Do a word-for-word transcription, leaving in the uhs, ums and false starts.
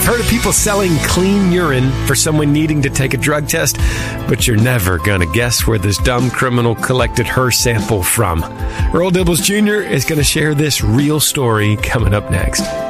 heard of people selling clean urine for someone needing to take a drug test, but you're never going to guess where this dumb criminal collected her sample from. Earl Dibbles Junior is going to share this real story coming up next.